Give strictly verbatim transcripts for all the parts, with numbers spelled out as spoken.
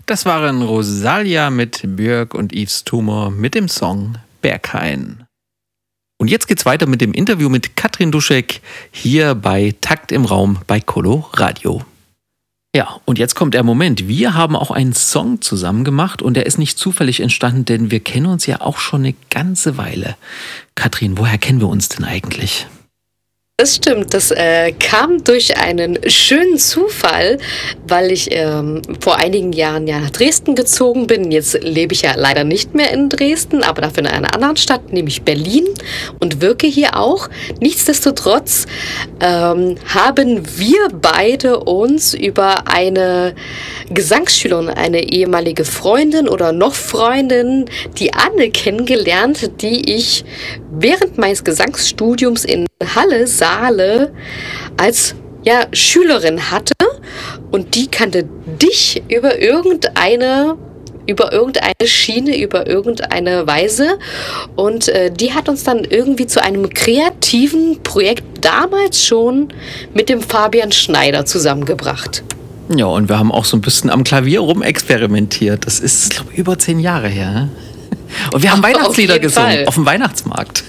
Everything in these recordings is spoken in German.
Das waren Rosalia mit Björk und Yves Tumor mit dem Song Berghain. Und jetzt geht's weiter mit dem Interview mit Katrin Duschek hier bei Takt im Raum bei Colo Radio. Ja, und jetzt kommt der Moment. Wir haben auch einen Song zusammen gemacht und der ist nicht zufällig entstanden, denn wir kennen uns ja auch schon eine ganze Weile. Katrin, woher kennen wir uns denn eigentlich? Das stimmt, das äh, kam durch einen schönen Zufall, weil ich ähm, vor einigen Jahren ja nach Dresden gezogen bin. Jetzt lebe ich ja leider nicht mehr in Dresden, aber dafür in einer anderen Stadt, nämlich Berlin, und wirke hier auch. Nichtsdestotrotz ähm, haben wir beide uns über eine Gesangsschülerin, eine ehemalige Freundin oder noch Freundin, die Anne, kennengelernt, die ich während meines Gesangsstudiums in Halle, Saale als ja, Schülerin hatte, und die kannte dich über irgendeine über irgendeine Schiene, über irgendeine Weise, und äh, die hat uns dann irgendwie zu einem kreativen Projekt damals schon mit dem Fabian Schneider zusammengebracht. Ja, und wir haben auch so ein bisschen am Klavier rumexperimentiert. Das ist, glaube ich, über zehn Jahre her. Ne? Und wir haben Ach, Weihnachtslieder auf gesungen Fall. auf dem Weihnachtsmarkt.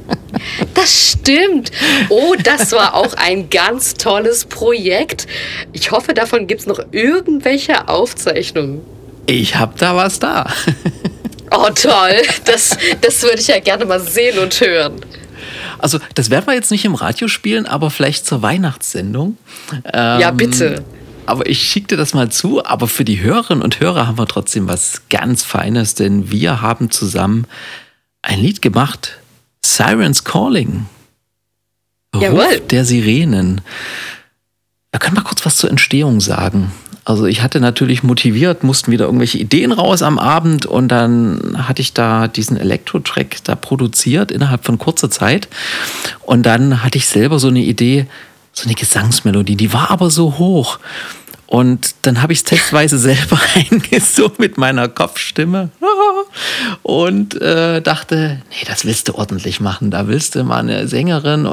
Das stimmt. Oh, das war auch ein ganz tolles Projekt. Ich hoffe, davon gibt es noch irgendwelche Aufzeichnungen. Ich hab da was da. Oh, toll. Das, das würde ich ja gerne mal sehen und hören. Also, das werden wir jetzt nicht im Radio spielen, aber vielleicht zur Weihnachtssendung. Ähm, Ja, bitte. Aber ich schicke dir das mal zu. Aber für die Hörerinnen und Hörer haben wir trotzdem was ganz Feines, denn wir haben zusammen ein Lied gemacht. Sirens Calling. Jawohl. Ruf der Sirenen. Wir können mal kurz was zur Entstehung sagen. Also ich hatte natürlich motiviert, mussten wieder irgendwelche Ideen raus am Abend, und dann hatte ich da diesen Elektro-Track da produziert innerhalb von kurzer Zeit, und dann hatte ich selber so eine Idee, so eine Gesangsmelodie, die war aber so hoch. Und dann habe ich es testweise selber eingesungen mit meiner Kopfstimme und äh, dachte, nee, das willst du ordentlich machen. Da willst du mal eine Sängerin